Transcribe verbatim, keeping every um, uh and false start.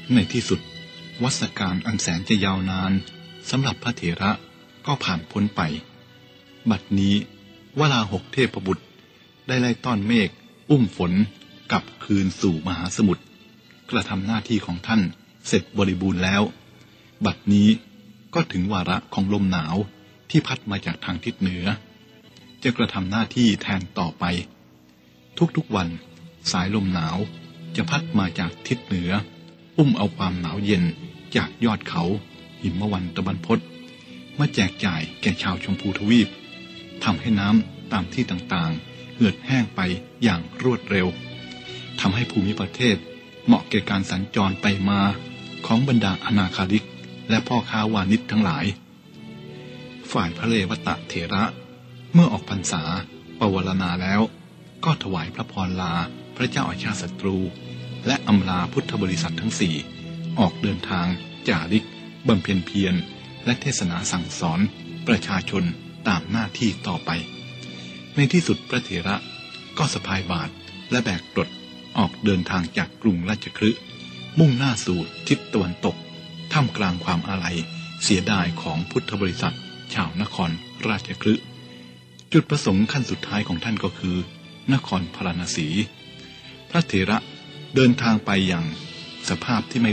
ในที่สุดวรรษกาลอันแสนจะยาวนานสำหรับพระเถระก็ผ่านพ้นไปบัดนี้วราหกเทพบุตรได้ไล่ต้อนเมฆอุ้มฝนกลับคืนสู่มหาสมุทรกระทำหน้าที่ของท่านเสร็จบริบูรณ์แล้วบัดนี้ก็ถึงวาระของลมหนาวที่พัดมาจากทางทิศเหนือจะกระทำหน้าที่แทนต่อไปทุกๆวันสายลมหนาวจะพัดมาจากทิศเหนืออุ้มเอาความหนาวเย็นจากยอดเขาหิมวันตะบันพดมาแจกจ่ายแก่ชาวชมพูทวีปทำให้น้ำตามที่ต่างๆเหือดแห้งไปอย่างรวดเร็วทำให้ภูมิประเทศเหมาะแก่การสัญจรไปมาของบรรดาอนาคาริกและพ่อค้าวานิชทั้งหลายฝ่ายพระเรวตะเถระเมื่อออกพรรษาปวารณาแล้วก็ถวายพระพรลาพระเจ้าอาชาติศัตรูและอำลาพุทธบริษัททั้งสี่ออกเดินทางจาริกบำเพ็ญเพียรและเทศนาสั่งสอนประชาชนตามหน้าที่ต่อไปในที่สุดพระเถระก็สะพายบาตรและแบกกรดออกเดินทางจากกรุงราชคฤห์มุ่งหน้าสู่ทิศตะวันตกท่ามกลางความอาลัยเสียดายของพุทธบริษัทชาวนครราชคฤห์จุดประสงค์ขั้นสุดท้ายของท่านก็คือนครพาราณสีพระเถระเดินทางไปอย่างสภาพที่ไม่